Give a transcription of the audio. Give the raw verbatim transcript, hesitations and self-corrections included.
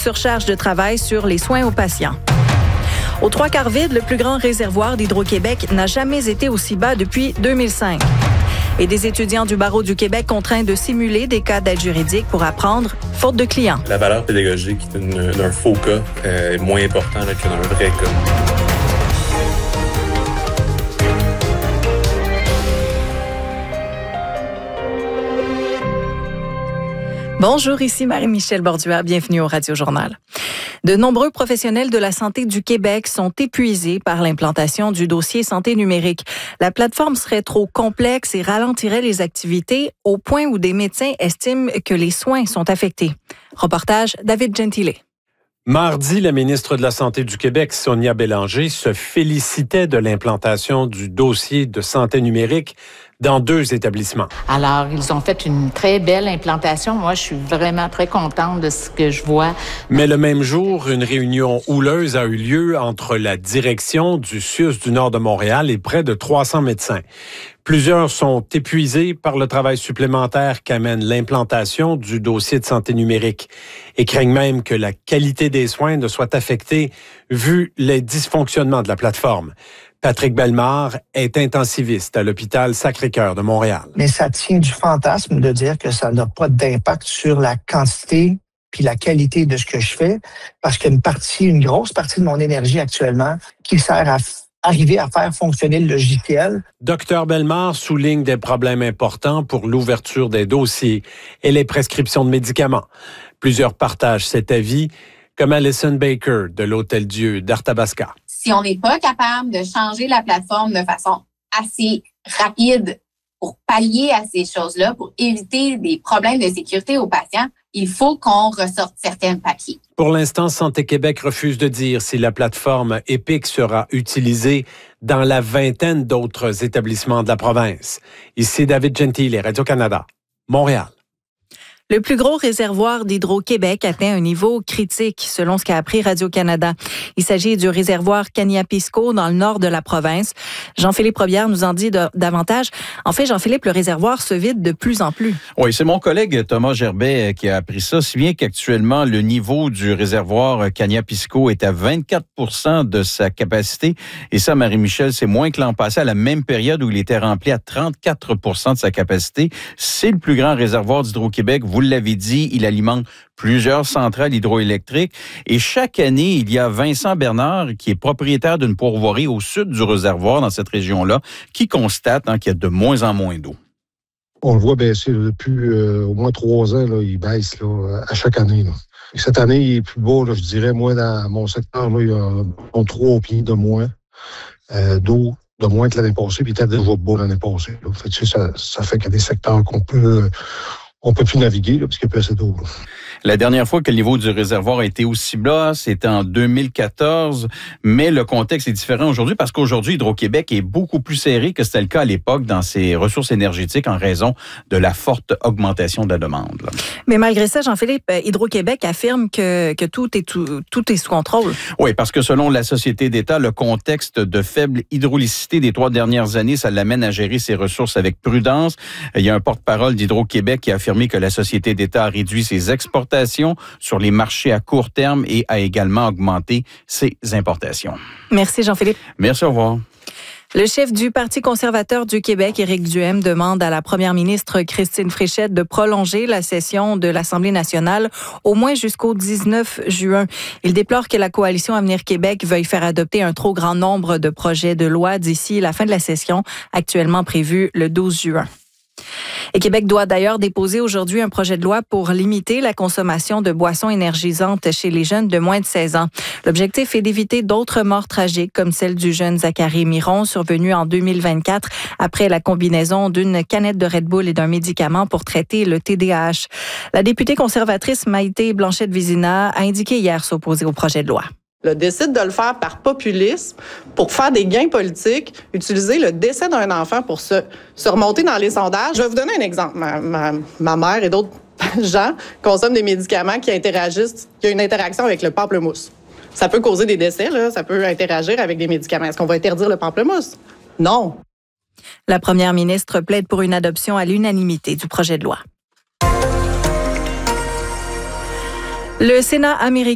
surcharge de travail sur les soins aux patients. Aux trois quarts vide, le plus grand réservoir d'Hydro-Québec n'a jamais été aussi bas depuis deux mille cinq. Et des étudiants du barreau du Québec contraints de simuler des cas d'aide juridique pour apprendre, faute de clients. La valeur pédagogique d'un faux cas euh, est moins importante que d'un vrai cas. Bonjour, ici Marie-Michel Borduas. Bienvenue au Radio Journal. De nombreux professionnels de la santé du Québec sont épuisés par l'implantation du dossier santé numérique. La plateforme serait trop complexe et ralentirait les activités au point où des médecins estiment que les soins sont affectés. Reportage David Gentile. Mardi, la ministre de la Santé du Québec, Sonia Bélanger, se félicitait de l'implantation du dossier de santé numérique dans deux établissements. Alors, ils ont fait une très belle implantation. Moi, je suis vraiment très contente de ce que je vois. Mais le même jour, une réunion houleuse a eu lieu entre la direction du C I U S du Nord de Montréal et près de trois cents médecins. Plusieurs sont épuisés par le travail supplémentaire qu'amène l'implantation du dossier de santé numérique et craignent même que la qualité des soins ne soit affectée vu les dysfonctionnements de la plateforme. Patrick Bellemare est intensiviste à l'hôpital Sacré-Cœur de Montréal. Mais ça tient du fantasme de dire que ça n'a pas d'impact sur la quantité puis la qualité de ce que je fais, parce qu'une partie, une grosse partie de mon énergie actuellement qui sert à arriver à faire fonctionner le logiciel. Docteur Bellemare souligne des problèmes importants pour l'ouverture des dossiers et les prescriptions de médicaments. Plusieurs partagent cet avis, comme Alison Baker de l'Hôtel-Dieu d'Arthabasca. Si on n'est pas capable de changer la plateforme de façon assez rapide pour pallier à ces choses-là, pour éviter des problèmes de sécurité aux patients, il faut qu'on ressorte certains papiers. Pour l'instant, Santé Québec refuse de dire si la plateforme Epic sera utilisée dans la vingtaine d'autres établissements de la province. Ici David Gentile, Radio-Canada, Montréal. Le plus gros réservoir d'Hydro-Québec atteint un niveau critique, selon ce qu'a appris Radio-Canada. Il s'agit du réservoir Kaniapisco, dans le nord de la province. Jean-Philippe Robillard nous en dit de, davantage. En fait, Jean-Philippe, le réservoir se vide de plus en plus. Oui, c'est mon collègue Thomas Gerbet qui a appris ça, si bien qu'actuellement, le niveau du réservoir Kaniapisco est à vingt-quatre pour cent de sa capacité. Et ça, Marie-Michel, c'est moins que l'an passé, à la même période où il était rempli à trente-quatre pour cent de sa capacité. C'est le plus grand réservoir d'Hydro-Québec. Vous l'avez dit, il alimente plusieurs centrales hydroélectriques. Et chaque année, il y a Vincent Bernard, qui est propriétaire d'une pourvoirie au sud du réservoir, dans cette région-là, qui constate hein, qu'il y a de moins en moins d'eau. On le voit baisser là, depuis euh, au moins trois ans. Là, il baisse là, à chaque année. Là. Et cette année, il est plus beau, là, je dirais. Moi, dans mon secteur, là, il y a trois pieds de moins euh, d'eau. de moins que l'année passée, puis il était déjà beau l'année passée. Là. Fait que, ça, ça fait qu'il y a des secteurs qu'on peut... on peut plus naviguer là, parce qu'il n'y a plus assez d'eau. Là. La dernière fois que le niveau du réservoir a été aussi bas, c'était en deux mille quatorze, mais le contexte est différent aujourd'hui parce qu'aujourd'hui, Hydro-Québec est beaucoup plus serré que c'était le cas à l'époque dans ses ressources énergétiques en raison de la forte augmentation de la demande. Là. Mais malgré ça, Jean-Philippe, Hydro-Québec affirme que, que tout est, tout, tout est sous contrôle. Oui, parce que selon la Société d'État, le contexte de faible hydrolicité des trois dernières années, ça l'amène à gérer ses ressources avec prudence. Il y a un porte-parole d'Hydro-Québec qui a affirmé que la Société d'État a réduit ses exportations sur les marchés à court terme et a également augmenté ses importations. Merci Jean-Philippe. Merci, au revoir. Le chef du Parti conservateur du Québec, Éric Duhaime, demande à la première ministre Christine Fréchette de prolonger la session de l'Assemblée nationale au moins jusqu'au dix-neuf juin. Il déplore que la coalition Avenir Québec veuille faire adopter un trop grand nombre de projets de loi d'ici la fin de la session, actuellement prévue le douze juin. Et Québec doit d'ailleurs déposer aujourd'hui un projet de loi pour limiter la consommation de boissons énergisantes chez les jeunes de moins de seize ans. L'objectif est d'éviter d'autres morts tragiques comme celle du jeune Zachary Miron survenue en deux mille vingt-quatre après la combinaison d'une canette de Red Bull et d'un médicament pour traiter le T D A H. La députée conservatrice Maïté Blanchette-Vizina a indiqué hier s'opposer au projet de loi. Le décide de le faire par populisme, pour faire des gains politiques, utiliser le décès d'un enfant pour se, se remonter dans les sondages. Je vais vous donner un exemple. Ma, ma, ma mère et d'autres gens consomment des médicaments qui interagissent, qui ont une interaction avec le pamplemousse. Ça peut causer des décès, là, ça peut interagir avec des médicaments. Est-ce qu'on va interdire le pamplemousse? Non. La première ministre plaide pour une adoption à l'unanimité du projet de loi. Le Sénat américain